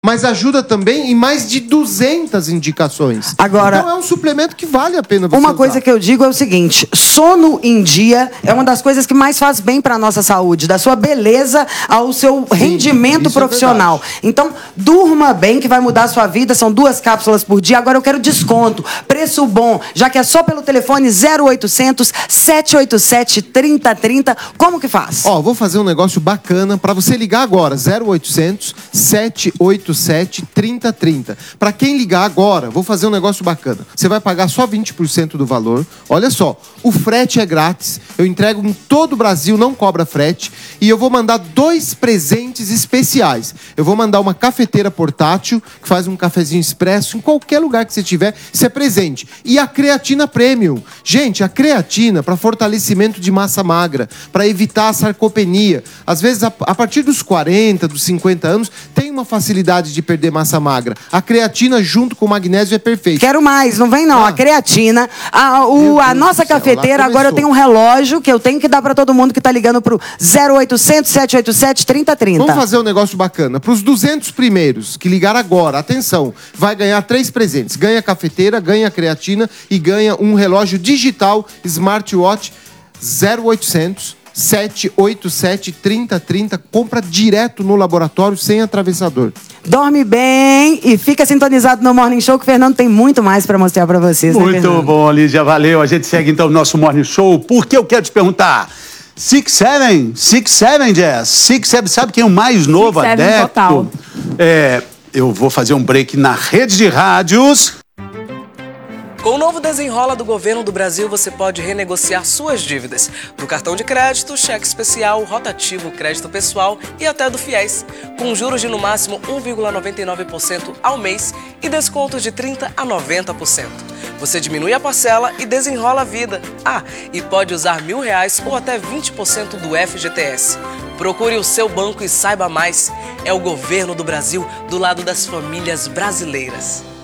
mas ajuda também em mais de 200 indicações. Agora, então é um suplemento que vale a pena você uma usar. coisa que eu digo é o seguinte: sono em dia é uma das coisas que mais faz bem para a nossa saúde, da sua beleza ao seu rendimento profissional. Então, durma bem, que vai mudar a sua vida. São 2 cápsulas por dia. Agora eu quero desconto, preço bom, já que é só pelo telefone 0800 787 3030. Como que faz? Ó, vou fazer um negócio bacana para você ligar agora, 0800 787 3030. Para quem ligar agora, vou fazer um negócio bacana. Você vai pagar só 20% do valor. Olha só, o frete é grátis. Eu entrego em todo o Brasil, não cobra frete. E eu vou mandar 2 presentes especiais. Eu vou mandar uma cafeteira portátil, que faz um cafezinho expresso em qualquer lugar que você tiver. Isso é presente. E a creatina premium. Gente, a creatina para fortalecimento de massa magra, para evitar a sarcopenia. Às vezes, a partir dos 40, dos 50 anos, tem uma facilidade de perder massa magra. A creatina junto com o magnésio é perfeito. Quero mais, não vem não. A creatina, a nossa cafeteira, agora eu tenho um relógio que eu tenho que dar para todo mundo que tá ligando pro 0800 787 3030. Vamos fazer um negócio bacana. Para os 200 primeiros que ligar agora, atenção, vai ganhar 3 presentes. Ganha a cafeteira, ganha a creatina e ganha um relógio digital smartwatch 0800 787 3030. Compra direto no laboratório, sem atravessador. Dorme bem e fica sintonizado no Morning Show, que o Fernando tem muito mais para mostrar para vocês. Muito bom, Lígia, valeu. A gente segue então o nosso Morning Show, porque eu quero te perguntar. 6-7, Jazz. 6-7, sabe quem é o mais novo adepto? Total. Eu vou fazer um break na rede de rádios. Com o novo Desenrola do Governo do Brasil, você pode renegociar suas dívidas do cartão de crédito, cheque especial, rotativo, crédito pessoal e até do FIES, com juros de no máximo 1,99% ao mês e descontos de 30% a 90%. Você diminui a parcela e desenrola a vida. E pode usar R$1.000 ou até 20% do FGTS. Procure o seu banco e saiba mais. É o Governo do Brasil do lado das famílias brasileiras.